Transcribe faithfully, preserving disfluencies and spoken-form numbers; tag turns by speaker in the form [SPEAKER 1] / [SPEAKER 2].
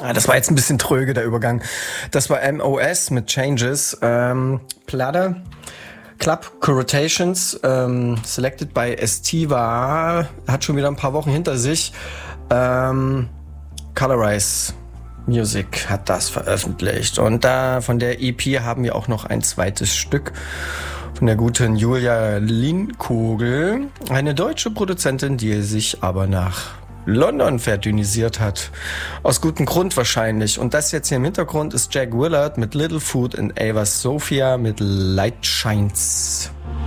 [SPEAKER 1] Ah, das war jetzt ein bisschen tröge, der Übergang. Das war M O S mit Changes. Ähm, Platte, Club Co-Rotations, ähm, selected by Estiva, hat schon wieder ein paar Wochen hinter sich. Ähm, Colorize Music hat das veröffentlicht. Und da von der E P haben wir auch noch ein zweites Stück von der guten Julia Linkogel, eine deutsche Produzentin, die sich aber nach London verdünnisiert hat. Aus gutem Grund wahrscheinlich. Und das jetzt hier im Hintergrund ist Jack Willard mit Little Food und Ava Sophia mit Light Shines.